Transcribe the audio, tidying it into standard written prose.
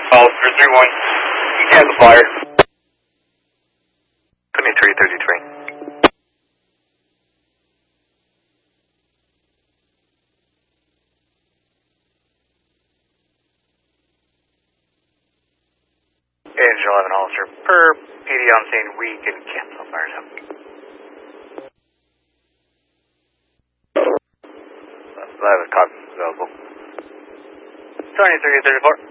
Oh, 331. You have the flyer. 2333. Angel 11 officer per PD on scene, we can cancel fires up. I have a copy available. 2334.